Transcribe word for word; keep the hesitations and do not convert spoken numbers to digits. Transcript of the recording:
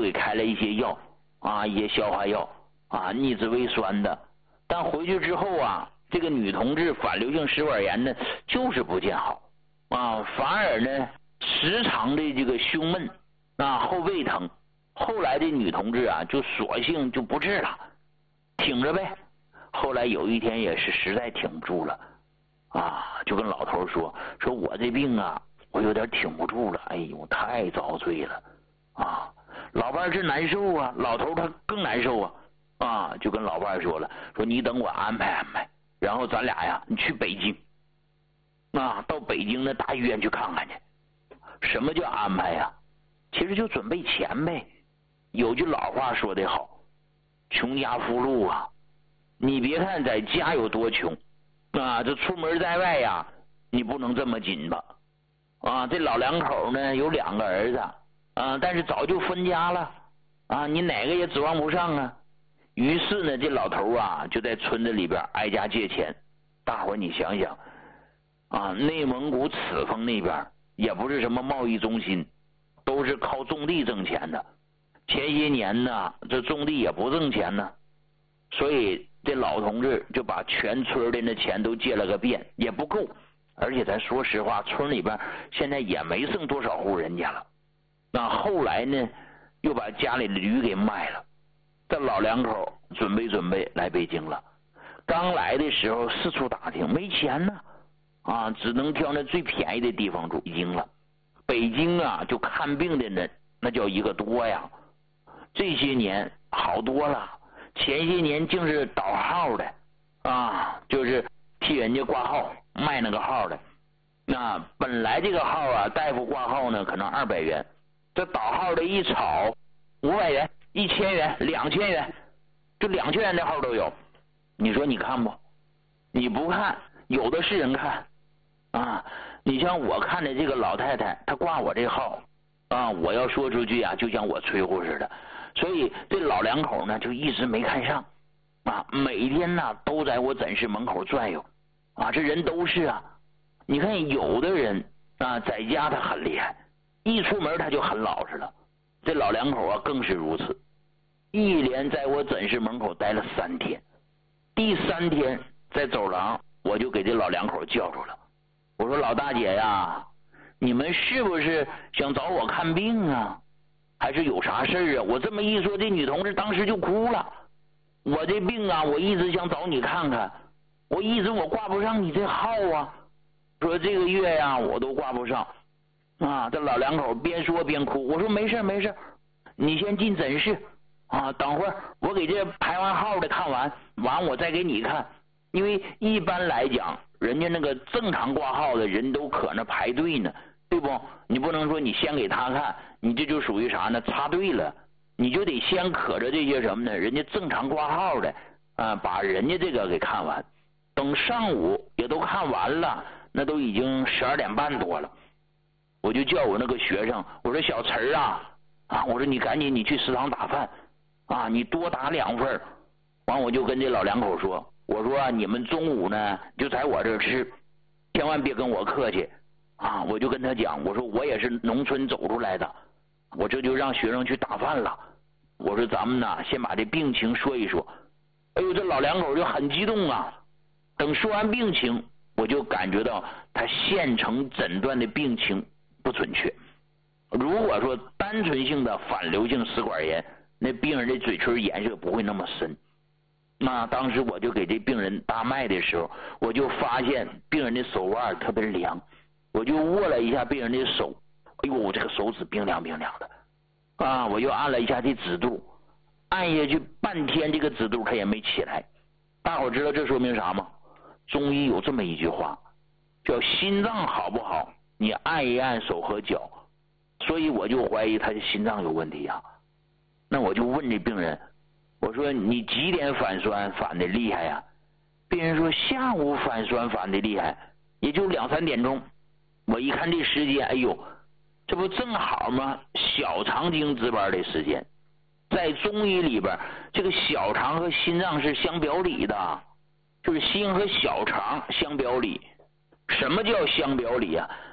给开了一些药啊，一些消化药啊，逆滋胃酸的。但回去之后啊，这个女同志反流性食管炎呢，就是不见好啊，反而呢时常的这个胸闷啊，后背疼。后来这女同志啊，就索性就不治了，挺着呗。后来有一天也是实在挺不住了啊，就跟老头说：“说我这病啊，我有点挺不住了，哎呦，太遭罪了啊！”老伴儿这难受啊，老头他更难受啊啊，就跟老伴儿说了：“说你等我安排安排，然后咱俩呀，你去北京啊，到北京的大医院去看看去。”什么叫安排呀？其实就准备钱呗。有句老话说得好，穷家富路啊，你别看在家有多穷啊，这出门在外呀，你不能这么紧吧啊。这老两口呢有两个儿子啊，但是早就分家了啊，你哪个也指望不上啊。于是呢，这老头啊就在村子里边挨家借钱。大伙儿你想想啊，内蒙古赤峰那边也不是什么贸易中心，都是靠种地挣钱的。前些年呢，这种地也不挣钱呢，所以这老同志就把全村的那钱都借了个遍，也不够。而且咱说实话，村里边现在也没剩多少户人家了。那后来呢，又把家里的驴给卖了。这老两口准备准备来北京了。刚来的时候四处打听，没钱呢啊，只能挑那最便宜的地方住。北京了，北京啊，就看病的人那叫一个多呀。这些年好多了，前些年竟是倒号的啊，就是替人家挂号卖那个号的。那本来这个号啊，大夫挂号呢可能二百元，这倒号的一炒五百元、一千元、两千元，就两千元的号都有。你说你看不？你不看，有的是人看啊。你像我看的这个老太太，她挂我这号啊，我要说出去啊，就像我吹呼似的。所以这老两口呢，就一直没看上啊，每天呢都在我诊室门口转悠啊。这人都是啊，你看有的人啊，在家他很厉害，一出门他就很老实了。这老两口啊更是如此，一连在我诊室门口待了三天。第三天在走廊，我就给这老两口叫住了。我说：“老大姐呀，你们是不是想找我看病啊？还是有啥事儿啊？”我这么一说，这女同志当时就哭了。我这病啊，我一直想找你看看，我一直我挂不上你这号啊。说这个月呀，我都挂不上啊。这老两口边说边哭。我说：“没事没事，你先进诊室啊，等会儿我给这排完号的看完，完我再给你看。因为一般来讲，人家那个正常挂号的人都可那排队呢，对不？你不能说你先给他看，你这就属于啥呢？插队了。你就得先可着这些什么呢？人家正常挂号的啊，把人家这个给看完。等上午也都看完了，那都已经十二点半多了。我就叫我那个学生，我说：“小陈儿啊啊，我说你赶紧你去食堂打饭啊，你多打两份。”完我就跟这老两口说。我说啊，你们中午呢就在我这儿吃，千万别跟我客气啊！我就跟他讲，我说我也是农村走出来的，我这就让学生去打饭了。我说咱们呢先把这病情说一说。哎呦，这老两口就很激动啊！等说完病情，我就感觉到他现成诊断的病情不准确。如果说单纯性的反流性食管炎，那病人的嘴唇颜色不会那么深。那当时我就给这病人搭脉的时候，我就发现病人的手腕特别凉，我就握了一下病人的手，哎呦，我这个手指冰凉冰凉的啊！我又按了一下这指肚，按下去半天，这个指肚它也没起来。大伙知道这说明啥吗？中医有这么一句话，叫心脏好不好，你按一按手和脚。所以我就怀疑他的心脏有问题啊。那我就问这病人，我说你几点反酸反的厉害呀？病人说下午反酸反的厉害，也就两三点钟。我一看这时间，哎呦，这不正好吗？小肠经值班的时间。在中医里边，这个小肠和心脏是相表里的，就是心和小肠相表里。什么叫相表里啊？